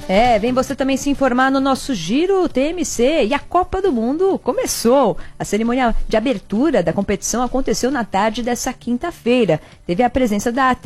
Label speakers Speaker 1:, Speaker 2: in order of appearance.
Speaker 1: Vem você também se informar no nosso Giro TMC. E a Copa do Mundo começou. A cerimônia de abertura da competição aconteceu na tarde dessa quinta-feira. Teve a presença da atriz